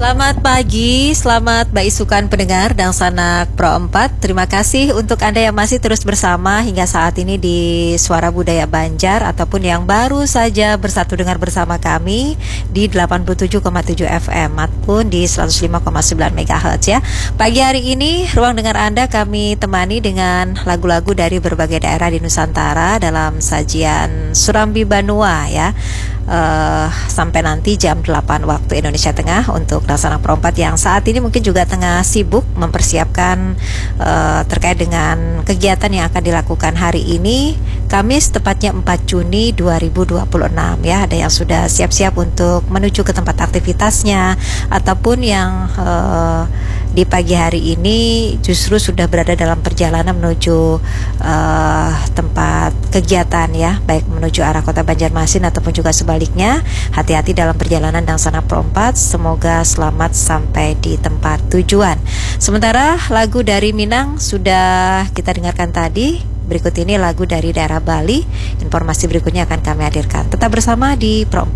Selamat pagi, selamat baisukan pendengar dan sanak Pro 4. Terima kasih untuk Anda yang masih terus bersama hingga saat ini di Suara Budaya Banjar ataupun yang baru saja bersatu dengar bersama kami di 87,7 FM maupun di 105,9 MHz ya. Pagi hari ini ruang dengar Anda kami temani dengan lagu-lagu dari berbagai daerah di Nusantara dalam sajian Surambi Banua ya. Sampai nanti jam 8 waktu Indonesia Tengah untuk Laksana Perompat yang saat ini mungkin juga tengah sibuk mempersiapkan terkait dengan kegiatan yang akan dilakukan hari ini Kamis tepatnya 4 Juni 2026 ya. Ada yang sudah siap-siap untuk menuju ke tempat aktivitasnya ataupun yang di pagi hari ini justru sudah berada dalam perjalanan menuju tempat kegiatan ya, baik menuju arah kota Banjarmasin ataupun juga sebaliknya. Hati-hati dalam perjalanan Laksana Perompat, semoga selamat sampai di tempat tujuan. Sementara lagu dari Minang sudah kita dengarkan tadi. Berikut ini lagu dari daerah Bali. Informasi berikutnya akan kami hadirkan. Tetap bersama di Pro 4.